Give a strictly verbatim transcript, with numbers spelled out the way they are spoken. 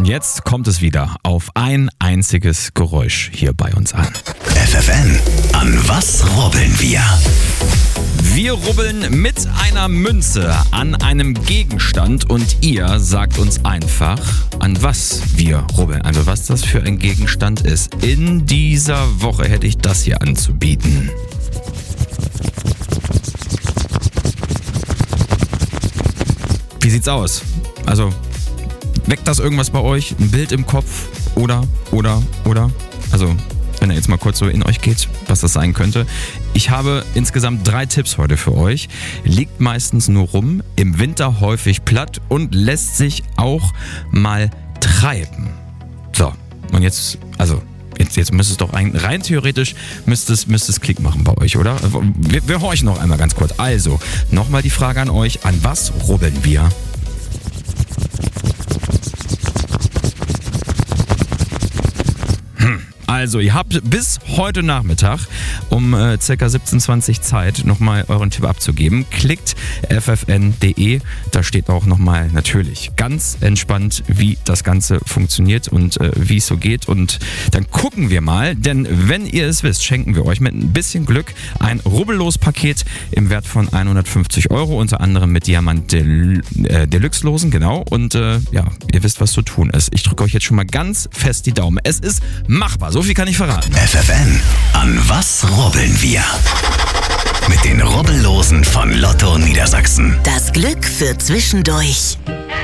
Und jetzt kommt es wieder auf ein einziges Geräusch hier bei uns an. F F N, an was rubbeln wir? Wir rubbeln mit einer Münze an einem Gegenstand und ihr sagt uns einfach, an was wir rubbeln. Also was das für ein Gegenstand ist. In dieser Woche hätte ich das hier anzubieten. Wie sieht's aus? Also, weckt das irgendwas bei euch? Ein Bild im Kopf? Oder, oder, oder? Also, wenn er jetzt mal kurz so in euch geht, was das sein könnte. Ich habe insgesamt drei Tipps heute für euch. Liegt meistens nur rum, im Winter häufig platt und lässt sich auch mal treiben. So, und jetzt, also, jetzt, jetzt müsste es doch ein, rein theoretisch müsste es, müsste es Klick machen bei euch, oder? Wir, wir horchen noch einmal ganz kurz. Also, nochmal die Frage an euch, an was rubbeln wir? Also, ihr habt bis heute Nachmittag um äh, ca. siebzehn Uhr zwanzig Zeit, nochmal euren Tipp abzugeben. Klickt f f n punkt d e, da steht auch nochmal natürlich ganz entspannt, wie das Ganze funktioniert und äh, wie es so geht. Und dann gucken wir mal, denn wenn ihr es wisst, schenken wir euch mit ein bisschen Glück ein Rubbellos-Paket im Wert von hundertfünfzig Euro, unter anderem mit Diamant Del- äh, Deluxe-Losen, genau. Und äh, ja, ihr wisst, was zu tun ist. Ich drücke euch jetzt schon mal ganz fest die Daumen. Es ist machbar. So viel kann ich verraten. F F N, an was rubbeln wir? Mit den Rubbellosen von Lotto Niedersachsen. Das Glück für zwischendurch.